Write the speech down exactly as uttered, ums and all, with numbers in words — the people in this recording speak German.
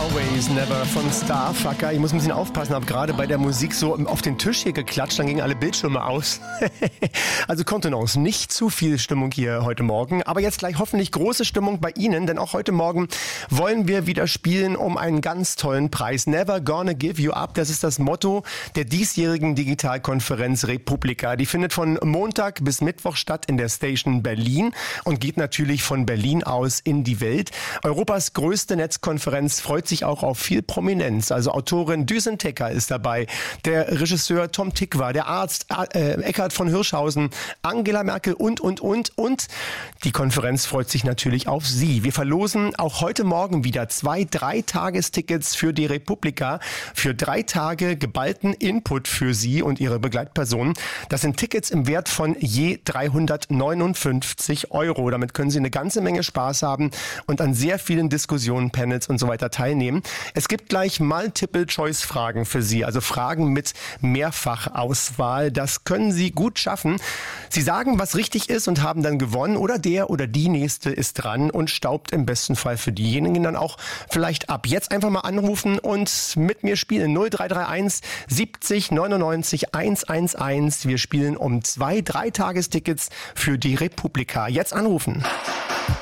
Always Never von Starfucker. Ich muss ein bisschen aufpassen, habe gerade bei der Musik so auf den Tisch hier geklatscht, dann gingen alle Bildschirme aus. Also Kontenance, nicht zu viel Stimmung hier heute Morgen, aber jetzt gleich hoffentlich große Stimmung bei Ihnen, denn auch heute Morgen wollen wir wieder spielen um einen ganz tollen Preis. Never gonna give you up, das ist das Motto der diesjährigen Digitalkonferenz Republika. Die findet von Montag bis Mittwoch statt in der Station Berlin und geht natürlich von Berlin aus in die Welt. Europas größte Netzkonferenz freut sich auch auf viel Prominenz. Also Autorin Düsen Tecker ist dabei, der Regisseur Tom Tykwer, der Arzt äh, Eckhard von Hirschhausen, Angela Merkel und, und, und. Und die Konferenz freut sich natürlich auf Sie. Wir verlosen auch heute Morgen wieder zwei Dreitagestickets für die Republika. Für drei Tage geballten Input für Sie und Ihre Begleitpersonen. Das sind Tickets im Wert von je dreihundertneunundfünfzig Euro. Damit können Sie eine ganze Menge Spaß haben und an sehr vielen Diskussionen, Panels und so weiter teilnehmen. Es gibt gleich Multiple-Choice-Fragen für Sie, also Fragen mit Mehrfachauswahl. Das können Sie gut schaffen. Sie sagen, was richtig ist und haben dann gewonnen, oder der oder die Nächste ist dran und staubt im besten Fall für diejenigen dann auch vielleicht ab. Jetzt einfach mal anrufen und mit mir spielen. null drei drei eins siebzig neunundneunzig hundertelf. Wir spielen um zwei Dreitagestickets für die Republika. Jetzt anrufen.